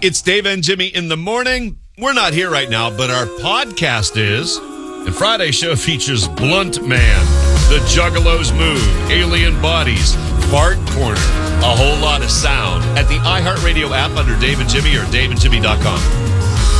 It's Dave and Jimmy in the morning. We're not here right now, but our podcast is. And Friday's show features Blunt Man, The Juggalos Move, Alien Bodies, Fart Corner, a whole lot of sound at the iHeartRadio app under Dave and Jimmy or DaveandJimmy.com.